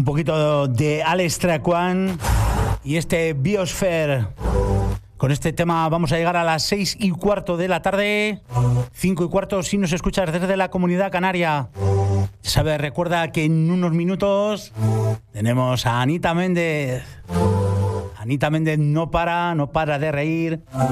Un poquito de Alex Traquan y este Biosphere. Con este tema vamos a llegar a las 6:15 de la tarde, 5:15 si nos escuchas desde la Comunidad Canaria. ¿Sabes? Recuerda que en unos minutos tenemos a Anita Méndez. Anita Méndez no para de reír,